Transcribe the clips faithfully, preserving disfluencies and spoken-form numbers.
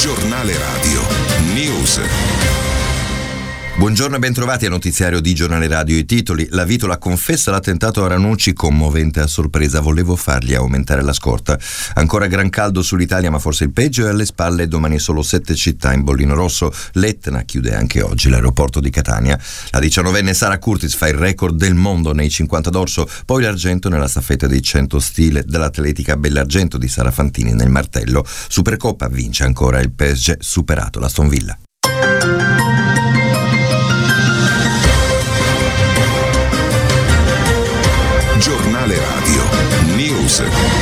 Giornale Radio News. Buongiorno e bentrovati al notiziario di Giornale Radio. I titoli: la Vitola confessa l'attentato a Ranucci, commovente a sorpresa, volevo fargli aumentare la scorta. Ancora gran caldo sull'Italia, ma forse il peggio è alle spalle, domani solo sette città in bollino rosso. L'Etna chiude anche oggi l'aeroporto di Catania. La diciannovenne Sara Curtis fa il record del mondo nei cinquanta d'orso, poi l'argento nella staffetta dei cento stile, dall'atletica Bellargento di Sara Fantini nel martello. Supercoppa vince ancora il P S G, superato l'Aston Villa. Giornale Radio News.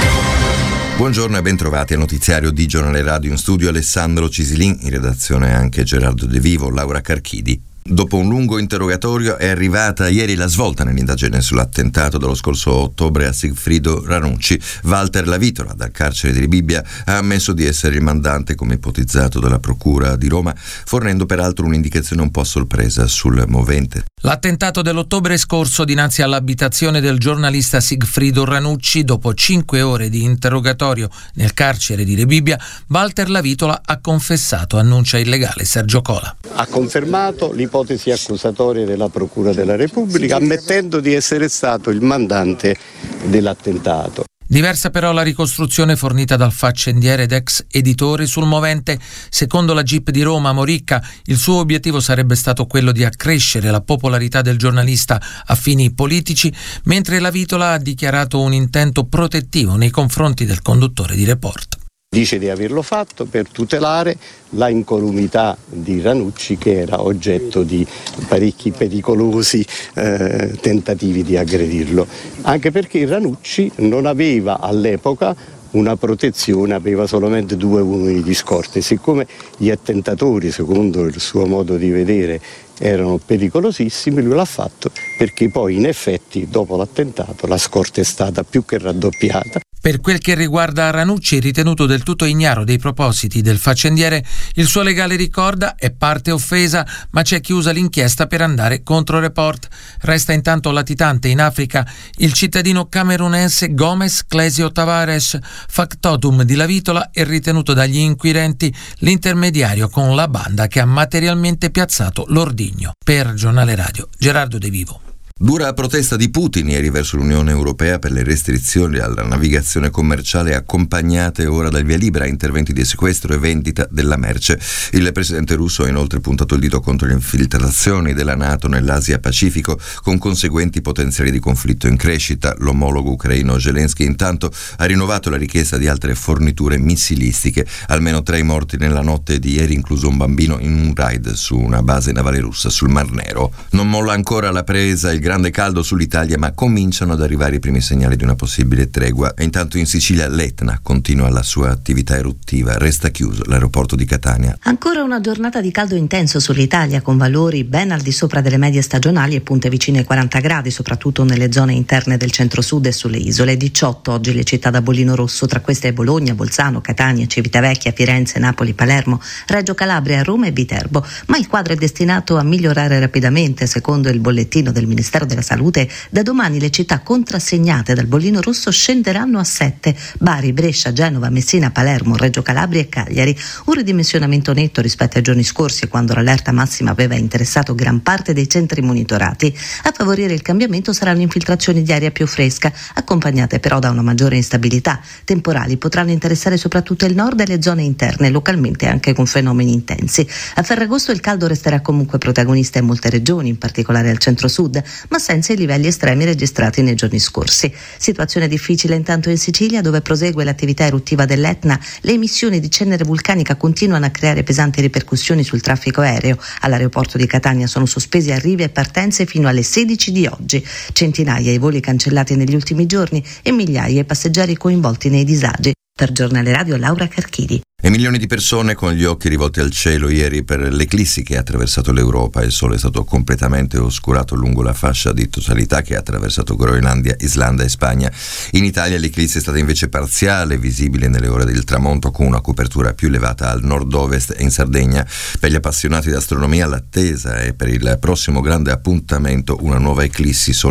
Buongiorno e bentrovati al notiziario di Giornale Radio. In studio Alessandro Cisilin, in redazione anche Gerardo De Vivo, Laura Carchidi. Dopo un lungo interrogatorio è arrivata ieri la svolta nell'indagine sull'attentato dello scorso ottobre a Sigfrido Ranucci. Walter La Vitola, dal carcere di Rebibbia, ha ammesso di essere il mandante, come ipotizzato dalla Procura di Roma, fornendo peraltro un'indicazione un po' a sorpresa sul movente. L'attentato dell'ottobre scorso dinanzi all'abitazione del giornalista Sigfrido Ranucci, dopo cinque ore di interrogatorio nel carcere di Rebibbia, Walter La Vitola ha confessato, annuncia il legale Sergio Cola. Ha confermato l'ipotesi accusatoria della Procura della Repubblica, ammettendo di essere stato il mandante dell'attentato. Diversa però la ricostruzione fornita dal faccendiere ed ex editore sul movente. Secondo la G I P di Roma, Moricca, il suo obiettivo sarebbe stato quello di accrescere la popolarità del giornalista a fini politici, mentre La Vitola ha dichiarato un intento protettivo nei confronti del conduttore di Report. Dice di averlo fatto per tutelare la incolumità di Ranucci, che era oggetto di parecchi pericolosi eh, tentativi di aggredirlo, anche perché Ranucci non aveva all'epoca una protezione, aveva solamente due uomini di scorta e siccome gli attentatori, secondo il suo modo di vedere, erano pericolosissimi, lui l'ha fatto perché poi in effetti dopo l'attentato la scorta è stata più che raddoppiata. Per quel che riguarda Ranucci, ritenuto del tutto ignaro dei propositi del faccendiere, il suo legale ricorda è parte offesa, ma c'è chiusa l'inchiesta per andare contro Report. Resta intanto latitante in Africa il cittadino camerunense Gomez Clesio Tavares, factotum di La Vitola e ritenuto dagli inquirenti l'intermediario con la banda che ha materialmente piazzato l'ordigno. Per Giornale Radio, Gerardo De Vivo. Dura protesta di Putin ieri verso l'Unione Europea per le restrizioni alla navigazione commerciale accompagnate ora dal via libera a interventi di sequestro e vendita della merce. Il presidente russo ha inoltre puntato il dito contro le infiltrazioni della NATO nell'Asia-Pacifico, con conseguenti potenziali di conflitto in crescita. L'omologo ucraino Zelensky intanto ha rinnovato la richiesta di altre forniture missilistiche. Almeno tre morti nella notte di ieri, incluso un bambino in un raid su una base navale russa sul Mar Nero. Non molla ancora la presa, il grande caldo sull'Italia, ma cominciano ad arrivare i primi segnali di una possibile tregua. E intanto in Sicilia l'Etna continua la sua attività eruttiva, resta chiuso l'aeroporto di Catania. Ancora una giornata di caldo intenso sull'Italia, con valori ben al di sopra delle medie stagionali e punte vicine ai quaranta gradi, soprattutto nelle zone interne del centro-sud e sulle isole. diciotto oggi le città da bollino rosso, tra queste Bologna, Bolzano, Catania, Civitavecchia, Firenze, Napoli, Palermo, Reggio Calabria, Roma e Viterbo. Ma il quadro è destinato a migliorare rapidamente. Secondo il bollettino del Ministero della Salute, da domani le città contrassegnate dal bollino rosso scenderanno a sette: Bari, Brescia, Genova, Messina, Palermo, Reggio Calabria e Cagliari. Un ridimensionamento netto rispetto ai giorni scorsi, quando l'allerta massima aveva interessato gran parte dei centri monitorati. A favorire il cambiamento saranno infiltrazioni di aria più fresca, accompagnate però da una maggiore instabilità. Temporali potranno interessare soprattutto il nord e le zone interne, localmente anche con fenomeni intensi. A Ferragosto il caldo resterà comunque protagonista in molte regioni, in particolare al centro-sud, ma senza i livelli estremi registrati nei giorni scorsi. Situazione difficile intanto in Sicilia, dove prosegue l'attività eruttiva dell'Etna. Le emissioni di cenere vulcanica continuano a creare pesanti ripercussioni sul traffico aereo. All'aeroporto di Catania sono sospesi arrivi e partenze fino alle sedici di oggi. Centinaia i voli cancellati negli ultimi giorni e migliaia i passeggeri coinvolti nei disagi. Per Giornale Radio, Laura Carchidi. E milioni di persone con gli occhi rivolti al cielo ieri per l'eclissi che ha attraversato l'Europa. Il sole è stato completamente oscurato lungo la fascia di totalità che ha attraversato Groenlandia, Islanda e Spagna. In Italia l'eclissi è stata invece parziale, visibile nelle ore del tramonto, con una copertura più elevata al nord-ovest e in Sardegna. Per gli appassionati di astronomia l'attesa è per il prossimo grande appuntamento una nuova eclissi